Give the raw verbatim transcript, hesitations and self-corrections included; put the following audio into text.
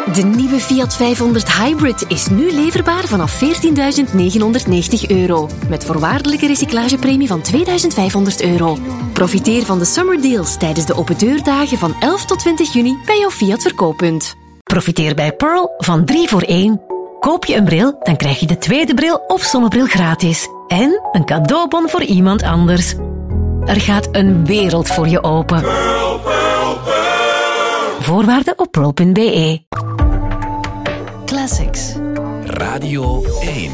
De nieuwe Fiat vijfhonderd Hybrid is nu leverbaar vanaf veertienduizend negenhonderdnegentig euro. Met voorwaardelijke recyclagepremie van tweeduizend vijfhonderd euro. Profiteer van de summer deals tijdens de open deurdagen van elf tot twintig juni bij jouw Fiat verkooppunt. Profiteer bij Pearl van drie voor één. Koop je een bril, dan krijg je de tweede bril of zonnebril gratis. En een cadeaubon voor iemand anders. Er gaat een wereld voor je open. Pearl, Pearl, Pearl. Voorwaarden op pearl punt be. Classics. Radio één.